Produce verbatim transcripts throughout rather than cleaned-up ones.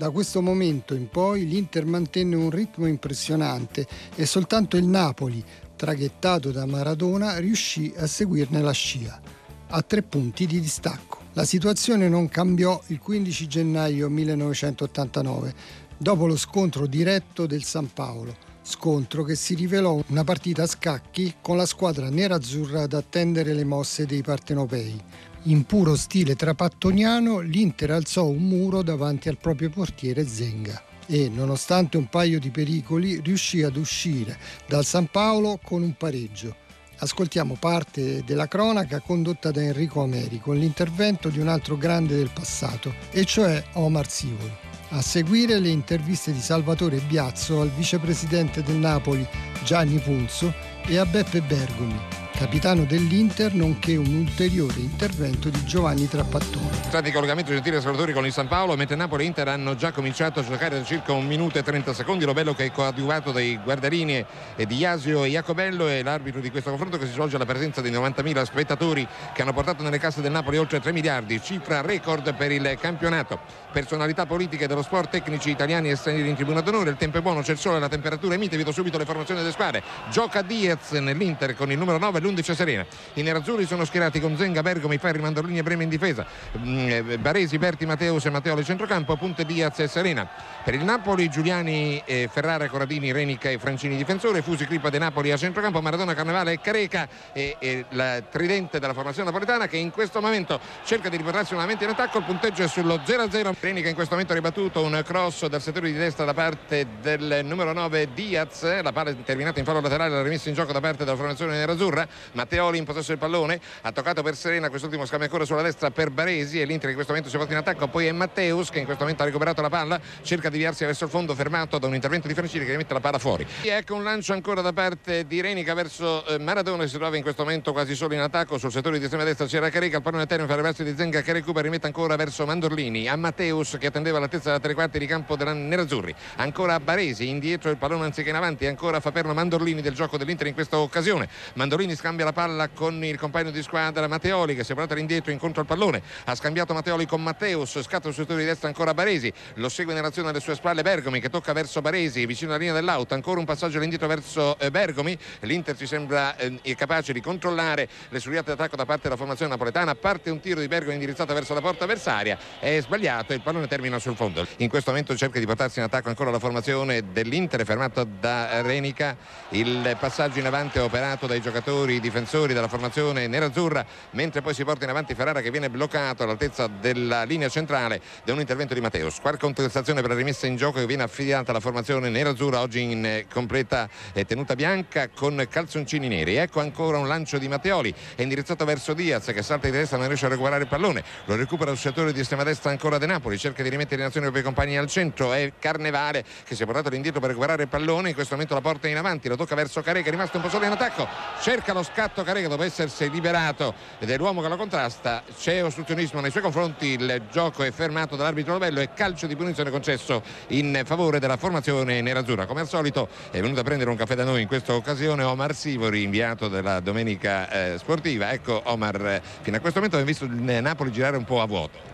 Da questo momento in poi l'Inter mantenne un ritmo impressionante e soltanto il Napoli, traghettato da Maradona, riuscì a seguirne la scia, a tre punti di distacco. La situazione non cambiò il quindici gennaio millenovecentottantanove, dopo lo scontro diretto del San Paolo, scontro che si rivelò una partita a scacchi con la squadra nerazzurra ad attendere le mosse dei partenopei. In puro stile trapattoniano, l'Inter alzò un muro davanti al proprio portiere Zenga e, nonostante un paio di pericoli, riuscì ad uscire dal San Paolo con un pareggio. Ascoltiamo parte della cronaca condotta da Enrico Ameri con l'intervento di un altro grande del passato, e cioè Omar Sivori. A seguire le interviste di Salvatore Biazzo al vicepresidente del Napoli Gianni Punzo e a Beppe Bergomi, capitano dell'Inter, nonché un ulteriore intervento di Giovanni Trapattoni. Stati in collegamento gentili ascoltatori con il San Paolo, mentre Napoli e Inter hanno già cominciato a giocare da circa un minuto e trenta secondi. Lobello che è coadiuvato dai guardarini e di Jasio e Jacobello, e l'arbitro di questo confronto che si svolge alla presenza di novantamila spettatori che hanno portato nelle casse del Napoli oltre tre miliardi, cifra record per il campionato. Personalità politiche dello sport, tecnici italiani e stranieri in tribuna d'onore. Il tempo è buono, c'è il sole, la temperatura è mite. Vedo subito le formazioni delle squadre. Gioca Diaz nell'Inter con il numero nove, l'undici Serena. I nerazzurri sono schierati con Zenga, Bergomi, Ferri, Mandorlini e Brema in difesa, Baresi, Berti, Mateus e Matteoli centrocampo, Punte, Diaz e Serena. Per il Napoli Giuliani, eh, Ferrara, Corradini, Renica e Francini difensore, Fusi, Crippa, De Napoli a centrocampo, Maradona, Carnevale e Careca, e, e la tridente della formazione napoletana che in questo momento cerca di riportarsi nuovamente in attacco. Il punteggio è sullo zero a zero. Renica in questo momento ha ribattuto un cross dal settore di destra da parte del numero nove Diaz, la palla è terminata in fallo laterale, la rimessa in gioco da parte della formazione nerazzurra. Matteoli in possesso del pallone, ha toccato per Serena, quest'ultimo scambia ancora sulla destra per Baresi, e l'Inter in questo momento si porta in attacco. Poi è Matteus che in questo momento ha recuperato la palla, cerca di avviarsi verso il fondo, fermato da un intervento di Francini che rimette la palla fuori. E ecco un lancio ancora da parte di Renica verso eh, Maradona, che si trova in questo momento quasi solo in attacco. Sul settore di estrema destra c'era Careca, il pallone a termine fa reversi di Zenga che recupera, rimette ancora verso Mandorlini, a Matteus che attendeva all'altezza della tre quarti di campo della nerazzurri, ancora a Baresi, indietro il pallone anziché in avanti, ancora fa perno Mandorlini del gioco dell'Inter in questa occasione. Mandorlini scambia la palla con il compagno di squadra Matteoli che si è portato indietro incontro al pallone, ha scambiato Matteoli con Matteus, scatta sul settore di destra ancora Baresi, lo segue nell'azione alle sue spalle Bergomi che tocca verso Baresi vicino alla linea dell'auto, ancora un passaggio all'indietro verso eh, Bergomi. L'Inter si sembra eh, capace di controllare le suriate d'attacco da parte della formazione napoletana, parte un tiro di Bergomi indirizzato verso la porta avversaria, è sbagliato e il pallone termina sul fondo. In questo momento cerca di portarsi in attacco ancora la formazione dell'Inter, fermato da Renica, il passaggio in avanti è operato dai giocatori difensori della formazione nerazzurra, mentre poi si porta in avanti Ferrara che viene bloccato all'altezza della linea centrale da un intervento di Matteus. Quarta contestazione per la rimessa in gioco che viene affidata alla formazione nerazzurra, oggi in eh, completa eh, tenuta bianca con calzoncini neri. Ecco ancora un lancio di Matteoli, è indirizzato verso Diaz che salta di destra, non riesce a recuperare il pallone, lo recupera sul settore di estrema destra ancora De Napoli, cerca di rimettere in azione i propri compagni al centro, è Carnevale che si è portato all'indietro per recuperare il pallone, in questo momento la porta in avanti, lo tocca verso Careca, è rimasto un po' solo in attacco, cerca lo scatto Careca dopo essersi liberato dell'uomo che lo contrasta, c'è ostruzionismo nei suoi confronti, il gioco è fermato dall'arbitro Lobello e calcio di punizione concesso in favore della formazione nerazzurra. Come al solito è venuto a prendere un caffè da noi in questa occasione Omar Sivori, inviato della Domenica eh, Sportiva. Ecco Omar, eh, fino a questo momento abbiamo visto il Napoli girare un po' a vuoto.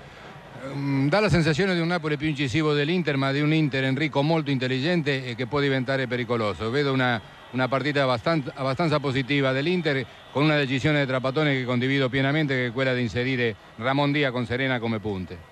Dà la sensazione di un Napoli più incisivo dell'Inter, ma di un Inter, Enrico, molto intelligente e che può diventare pericoloso. Vedo una, una partita abbastanza, abbastanza positiva dell'Inter, con una decisione di Trapattoni che condivido pienamente, che è quella di inserire Ramon Díaz con Serena come punte.